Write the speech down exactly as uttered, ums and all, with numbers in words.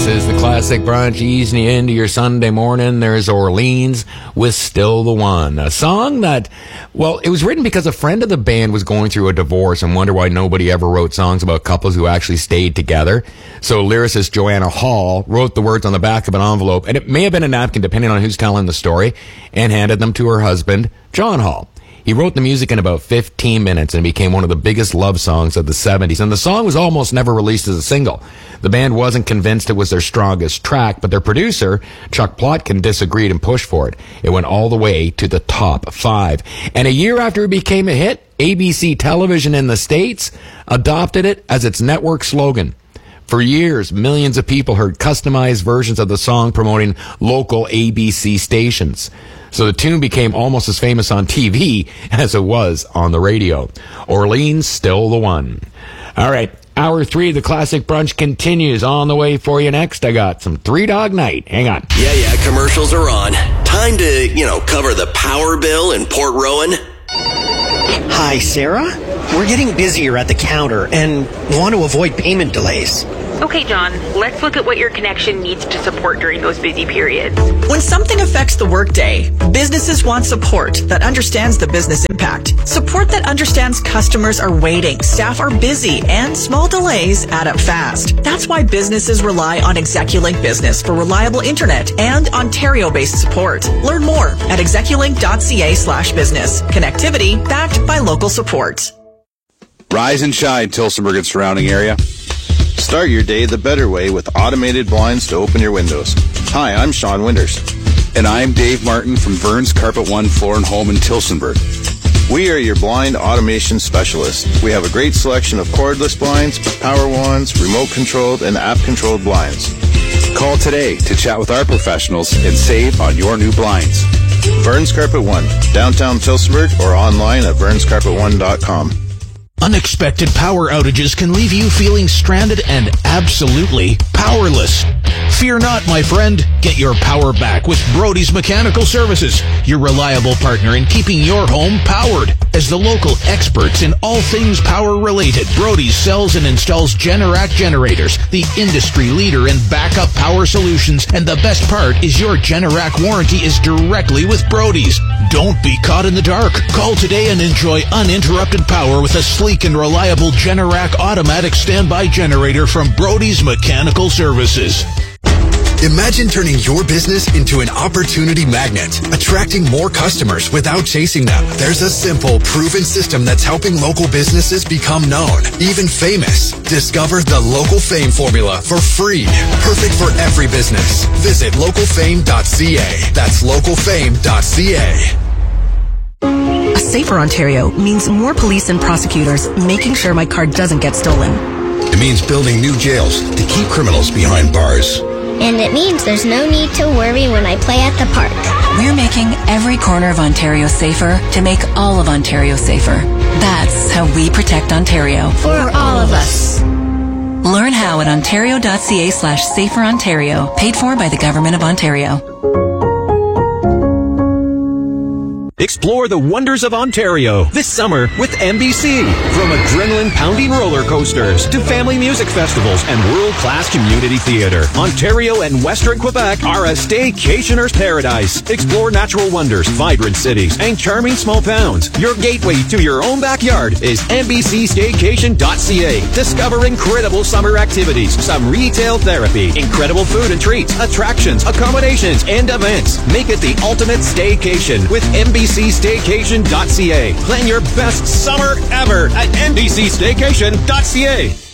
This is the Classic Brunch, easing you into your Sunday morning. There's Orleans with Still the One, a song that, well, it was written because a friend of the band was going through a divorce and wondered why nobody ever wrote songs about couples who actually stayed together. So lyricist Joanna Hall wrote the words on the back of an envelope, and it may have been a napkin depending on who's telling the story, and handed them to her husband, John Hall. He wrote the music in about fifteen minutes and became one of the biggest love songs of the seventies. And the song was almost never released as a single. The band wasn't convinced it was their strongest track, but their producer, Chuck Plotkin, disagreed and pushed for it. It went all the way to the top five. And a year after it became a hit, A B C Television in the States adopted it as its network slogan. For years, millions of people heard customized versions of the song promoting local A B C stations. So the tune became almost as famous on T V as it was on the radio. Orleans, Still the One. All right, hour three of the Classic Brunch continues. On the way for you next, I got some Three Dog Night. Hang on. Yeah, yeah, commercials are on. Time to, you know, cover the power bill in Port Rowan. Hi, Sarah. We're getting busier at the counter and want to avoid payment delays. Okay, John, let's look at what your connection needs to support during those busy periods. When something affects the workday, businesses want support that understands the business impact. Support that understands customers are waiting, staff are busy, and small delays add up fast. That's why businesses rely on Execulink Business for reliable internet and Ontario-based support. Learn more at execulink.ca slash business. Connectivity backed by local support. Rise and shine, Tillsonburg and surrounding area. Start your day the better way with automated blinds to open your windows. Hi, I'm Sean Winters. And I'm Dave Martin from Vern's Carpet One Floor and Home in Tillsonburg. We are your blind automation specialists. We have a great selection of cordless blinds, power wands, remote-controlled, and app-controlled blinds. Call today to chat with our professionals and save on your new blinds. Vern's Carpet One, downtown Tillsonburg, or online at verns carpet one dot com. Unexpected power outages can leave you feeling stranded and absolutely powerless. Fear not, my friend. Get your power back with Brody's Mechanical Services, your reliable partner in keeping your home powered. As the local experts in all things power-related, Brody's sells and installs Generac generators, the industry leader in backup power solutions. And the best part is your Generac warranty is directly with Brody's. Don't be caught in the dark. Call today and enjoy uninterrupted power with a sleek and reliable Generac automatic standby generator from Brody's Mechanical Services. Imagine turning your business into an opportunity magnet, attracting more customers without chasing them. There's a simple, proven system that's helping local businesses become known, even famous. Discover the Local Fame formula for free. Perfect for every business. Visit local fame dot c a. That's local fame dot c a. A safer Ontario means more police and prosecutors making sure my car doesn't get stolen. It means building new jails to keep criminals behind bars. And it means there's no need to worry when I play at the park. We're making every corner of Ontario safer to make all of Ontario safer. That's how we protect Ontario. For all of us. Learn how at ontario.ca slash safer Ontario. Paid for by the Government of Ontario. Explore the wonders of Ontario this summer with N B C. From adrenaline-pounding roller coasters to family music festivals and world-class community theater, Ontario and Western Quebec are a staycationer's paradise. Explore natural wonders, vibrant cities, and charming small towns. Your gateway to your own backyard is N B C staycation dot c a. Discover incredible summer activities, some retail therapy, incredible food and treats, attractions, accommodations, and events. Make it the ultimate staycation with N B C staycation dot c a. Plan your best summer ever at N B C staycation dot c a.